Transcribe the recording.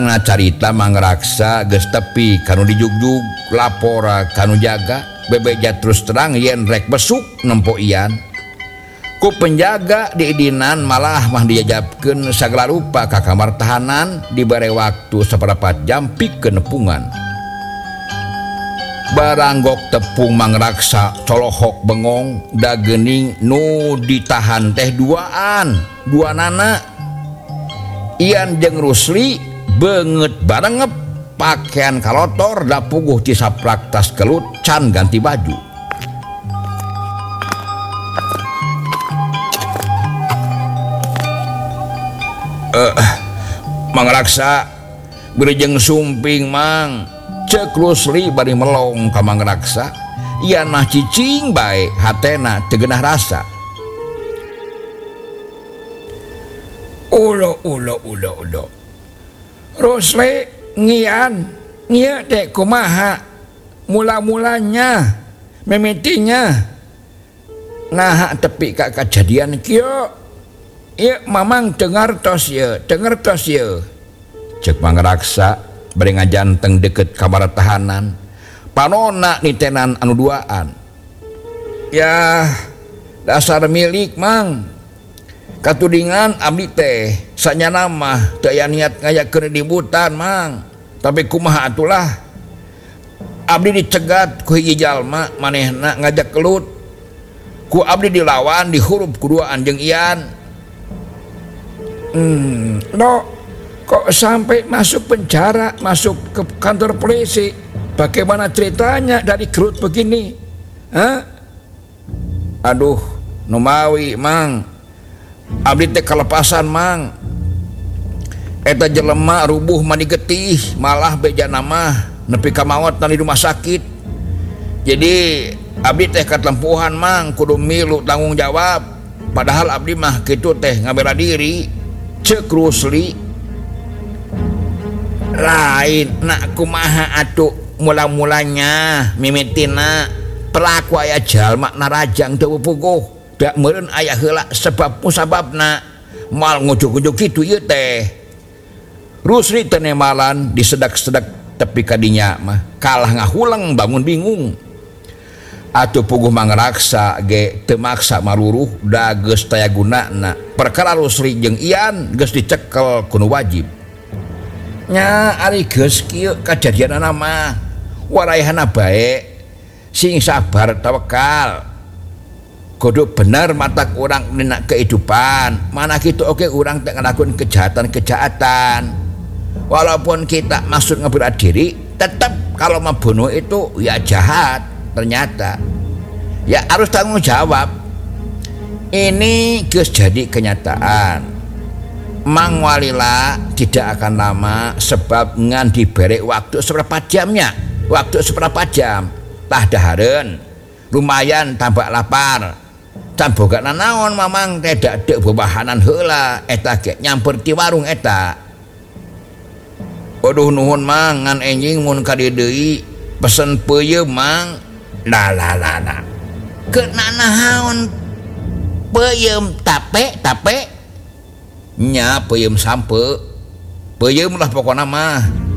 carita mangraksa geus tepi kanu dijugjug lapora kanu jaga bebeja terus terang yen rek besuk nempo ian ku penjaga diidinan malah mah diajabkeun sagala rupa ka kamar tahanan dibere waktu saparapat jam pikeun nepungan baranggok tepung mangraksa colohok bengong da geuning nu ditahan teh duanana ian jeung Rusli beungeut barengep pakaian kalotor da puguh ti saprak tas kelut can ganti baju mangraksa berjeng sumping mang cek Rusli bari melong ka mangraksa ian mah cicing bae hatena teu geunah rasa ulo Rusli ngian ngieu teh kumaha mula-mulanya memitinya nah tepi ka kejadian kieu ieu mamang dengartos ye cek mangraksa bari ngajanteng deket kamar tahanan panonna nitenan anu duaan ya dasar milik mang katudingan abdi teh sanyana mah teu aya niat ngayakeun ributan mang tapi kumaha atulah abdi dicegat ku hiji jalma manehna ngajak kelut ku abdi dilawan dihurup kuduaan jeung ian kok sampai masuk penjara, masuk ke kantor polisi? Bagaimana ceritanya dari kerut begini? Aduh, numawi mang, abdi teh kalepasan mang. Eta jelema rubuh mani getih, malah beja nama nepi ka maot di rumah sakit. Jadi abdi teh katempuhan mang, kudu milu tanggung jawab. Padahal abdi mah kitu teh ngabela diri, cek Rusli. Lain nak kumaha atuh mula-mulanya mimitina pelaku aya jalma narajang teu puguh da meureun aya heula sebab musababna mal ngujuk-ujuk kitu ieu teh Rusli teh nemalan disedak-sedak tepi ka dinya mah kalah ngahulang bangun bingung atuh puguh mangraksa ge teu maksa maruruh da geus taya gunana perkara Rusli jeung Ian geus dicekel kudu wajib nya ari geus kieu kajadianana mah warayahana bae sing sabar tawakal kudu bener matak urang dina kehidupan mana kitu oke urang teh ngalakuin kejahatan walaupun kita maksud ngebela diri tetap kalau membunuh itu ya jahat ternyata ya harus tanggung jawab ini geus jadi kenyataan Mang Walila tidak akan lama sebab ngan diberi waktu seberapa jamnya tah dahareun lumayan tambah lapar can boga naon mamang teh dadek bebahanan heula eta ge nyamper ti warung eta aduh nuhun mang ngan enjing mun ka dieu deui pesen peuyeum mang la keunana naon peuyeum tape nya peuyeum sampe peuyeum lah pokona mah